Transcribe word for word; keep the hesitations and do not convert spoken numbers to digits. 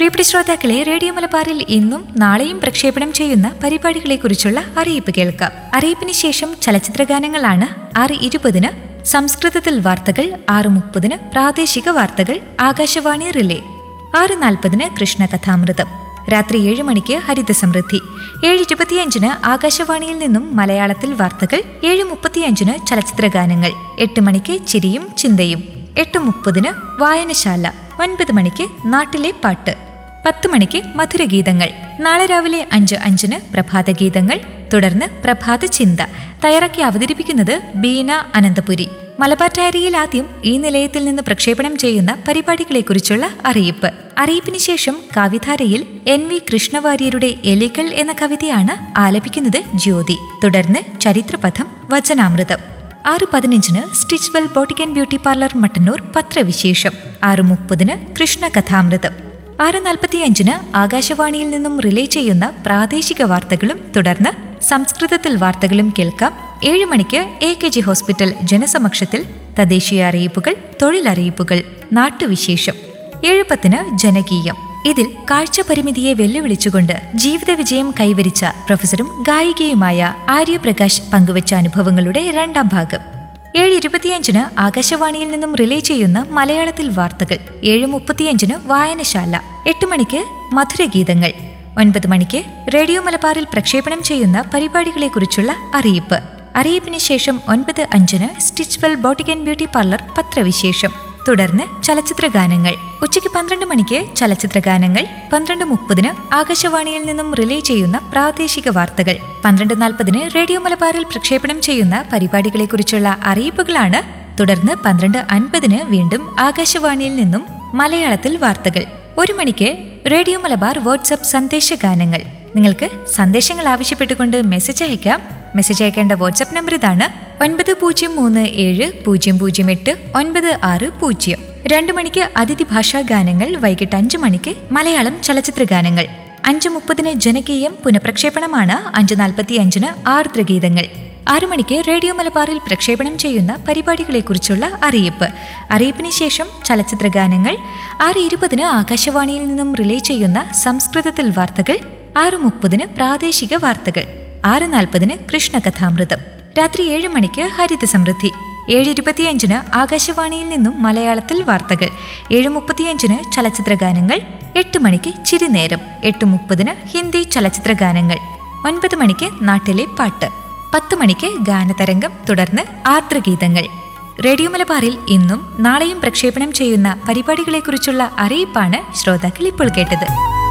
പ്രിയപ്പെട്ട ശ്രോതാക്കളെ, റേഡിയോ മലബാറിൽ ഇന്നും നാളെയും പ്രക്ഷേപണം ചെയ്യുന്ന പരിപാടികളെക്കുറിച്ചുള്ള അറിയിപ്പ് കേൾക്കാം. അറിയിപ്പിന് ശേഷം ചലച്ചിത്രഗാനങ്ങളാണ്. ആറ് ഇരുപതിന് സംസ്കൃതത്തിൽ വാർത്തകൾ, ആറ് മുപ്പതിന് പ്രാദേശിക വാർത്തകൾ ആകാശവാണി റിലേ, ആറ് നാൽപ്പതിന് കൃഷ്ണകഥാമൃതം, രാത്രി ഏഴ് മണിക്ക് ഹരിത സമൃദ്ധി, ഏഴ് ഇരുപത്തിയഞ്ചിന് ആകാശവാണിയിൽ നിന്നും മലയാളത്തിൽ വാർത്തകൾ, ഏഴ് മുപ്പത്തിയഞ്ചിന് ചലച്ചിത്രഗാനങ്ങൾ, എട്ട് മണിക്ക് ചിരിയും ചിന്തയും, എട്ട് മുപ്പതിന് വായനശാല, ഒൻപത് മണിക്ക് നാട്ടിലെ പാട്ട്, പത്ത് മണിക്ക് മധുരഗീതങ്ങൾ. നാളെ രാവിലെ അഞ്ച് അഞ്ചിന് പ്രഭാതഗീതങ്ങൾ, തുടർന്ന് പ്രഭാത ചിന്ത. തയ്യാറാക്കി അവതരിപ്പിക്കുന്നത് ബീന അനന്തപുരി. മലബാർ ഡയറിയിൽ ആദ്യം ഈ നിലയത്തിൽ നിന്ന് പ്രക്ഷേപണം ചെയ്യുന്ന പരിപാടികളെക്കുറിച്ചുള്ള അറിയിപ്പ്. അറിയിപ്പിന് ശേഷം കവിധാരയിൽ എൻ വി കൃഷ്ണവാര്യരുടെ എലികൾ എന്ന കവിതയാണ് ആലപിക്കുന്നത് ജ്യോതി. തുടർന്ന് ചരിത്രപഥം, വചനാമൃതം. ആറ് പതിനഞ്ചിന് Stitchwell boutique and beauty parlour Mattannur പത്രവിശേഷം, ആറ് മുപ്പതിന് കൃഷ്ണകഥാമൃതം, ആറ് നാൽപ്പത്തിയഞ്ചിന് ആകാശവാണിയിൽ നിന്നും റിലേ ചെയ്യുന്ന പ്രാദേശിക വാർത്തകളും തുടർന്ന് സംസ്കൃതത്തിൽ വാർത്തകളും കേൾക്കാം. ഏഴ് മണിക്ക് എ കെ ജി ഹോസ്പിറ്റൽ ജനസമക്ഷത്തിൽ തദ്ദേശീയ അറിയിപ്പുകൾ, തൊഴിലറിയിപ്പുകൾ, നാട്ടുവിശേഷം. ഏഴ് പത്തിന് ജനകീയം. ഇതിൽ കാഴ്ച പരിമിതിയെ വെല്ലുവിളിച്ചുകൊണ്ട് ജീവിത വിജയം കൈവരിച്ച പ്രൊഫസറും ഗായികയുമായ ആര്യപ്രകാശ് പങ്കുവച്ച അനുഭവങ്ങളുടെ രണ്ടാം ഭാഗം. ഏഴ് ഇരുപത്തിയഞ്ചിന് ആകാശവാണിയിൽ നിന്നും റിലേ ചെയ്യുന്ന മലയാളത്തിൽ വാർത്തകൾ, ഏഴ് മുപ്പത്തിയഞ്ചിന് വായനശാല, എട്ട് മണിക്ക് മധുരഗീതങ്ങൾ, ഒൻപത് മണിക്ക് റേഡിയോ മലബാറിൽ പ്രക്ഷേപണം ചെയ്യുന്ന പരിപാടികളെക്കുറിച്ചുള്ള അറിയിപ്പ്. അറിയിപ്പിന് ശേഷം ഒൻപത് അഞ്ചിന് Stitchwell boutique and beauty parlour പത്രവിശേഷം, തുടർന്ന് ചലച്ചിത്രഗാനങ്ങൾ. ഉച്ചയ്ക്ക് പന്ത്രണ്ട് മണിക്ക് ചലച്ചിത്രഗാനങ്ങൾ, പന്ത്രണ്ട് മുപ്പതിന് ആകാശവാണിയിൽ നിന്നും റിലേ ചെയ്യുന്ന പ്രാദേശിക വാർത്തകൾ, പന്ത്രണ്ട് നാൽപ്പതിന് റേഡിയോ മലബാറിൽ പ്രക്ഷേപണം ചെയ്യുന്ന പരിപാടികളെക്കുറിച്ചുള്ള അറിയിപ്പുകളാണ്. തുടർന്ന് പന്ത്രണ്ട് അൻപതിന് വീണ്ടും ആകാശവാണിയിൽ നിന്നും മലയാളത്തിൽ വാർത്തകൾ. ഒരു മണിക്ക് റേഡിയോ മലബാർ വാട്സ്ആപ്പ് സന്ദേശഗാനങ്ങൾ. നിങ്ങൾക്ക് സന്ദേശങ്ങൾ ആവശ്യപ്പെട്ടുകൊണ്ട് മെസ്സേജ് അയക്കാം. മെസ്സേജ് അയക്കേണ്ട വാട്സ്ആപ്പ് നമ്പർ ഇതാണ്: ഒൻപത് പൂജ്യം മൂന്ന് ഏഴ് പൂജ്യം പൂജ്യം എട്ട് ഒൻപത് ആറ് പൂജ്യം. രണ്ടു മണിക്ക് അതിഥി ഭാഷാ ഗാനങ്ങൾ. വൈകിട്ട് അഞ്ചു മണിക്ക് മലയാളം ചലച്ചിത്ര ഗാനങ്ങൾ. അഞ്ചു മുപ്പതിന് ജനകീയം പുനഃപ്രക്ഷേപണമാണ്. അഞ്ചു നാൽപ്പത്തി അഞ്ചിന് ആർദ്രഗീതങ്ങൾ. ആറു മണിക്ക് റേഡിയോ മലബാറിൽ പ്രക്ഷേപണം ചെയ്യുന്ന പരിപാടികളെക്കുറിച്ചുള്ള അറിയിപ്പ്. അറിയിപ്പിന് ശേഷം ചലച്ചിത്ര ഗാനങ്ങൾ. ആറ് ഇരുപതിന് ആകാശവാണിയിൽ നിന്നും റിലേ ചെയ്യുന്ന സംസ്കൃതത്തിൽ വാർത്തകൾ. ആറ് മുപ്പതിന് പ്രാദേശിക വാർത്തകൾ. ആറ് നാൽപ്പതിന് കൃഷ്ണകഥാമൃതം. രാത്രി ഏഴ് മണിക്ക് ഹരിത സമൃദ്ധി. ഏഴ് ഇരുപത്തിയഞ്ചിന് ആകാശവാണിയിൽ നിന്നും മലയാളത്തിൽ വാർത്തകൾ. ഏഴ് മുപ്പത്തിയഞ്ചിന് ചലച്ചിത്ര ഗാനങ്ങൾ. എട്ട് മണിക്ക് ചിരിനേരം. എട്ട് മുപ്പതിന് ഹിന്ദി ചലച്ചിത്ര ഗാനങ്ങൾ. ഒൻപത് മണിക്ക് നാട്ടിലെ പാട്ട്. പത്ത് മണിക്ക് ഗാനതരംഗം. തുടർന്ന് ആർദ്രഗീതങ്ങൾ. റേഡിയോ മലബാറിൽ ഇന്നും നാളെയും പ്രക്ഷേപണം ചെയ്യുന്ന പരിപാടികളെക്കുറിച്ചുള്ള അറിയിപ്പാണ് ശ്രോതാക്കൾ ഇപ്പോൾ കേട്ടത്.